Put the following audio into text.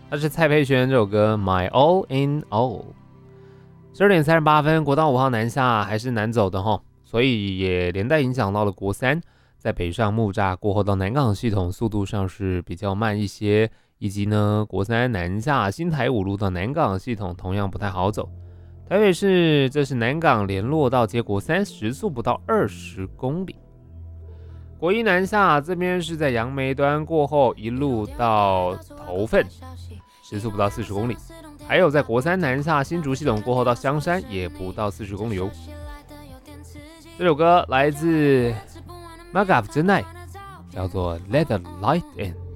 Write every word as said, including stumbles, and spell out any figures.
那是蔡佩轩这首歌《My All in All》。十二点三十八分，国道五号南下还是难走的齁，所以也连带影响到了国三，在北上木栅过后到南港系统速度上是比较慢一些，以及呢国三南下新台五路到南港系统同样不太好走。台北市这是南港联络道接国三，时速不到二十公里。国一南下这边是在杨梅端过后一路到头份，时速不到四十公里。还有在国三南下新竹系统过后到香山也不到四十公里哦。这首歌来自 Magav 真奈，叫做 Let the Light In。